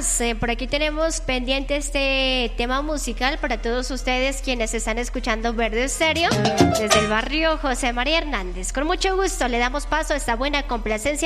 más. Por aquí tenemos pendiente este tema musical para todos ustedes quienes están escuchando Verde Estéreo desde el barrio José María Hernández. Con mucho gusto le damos paso a esta buena complacencia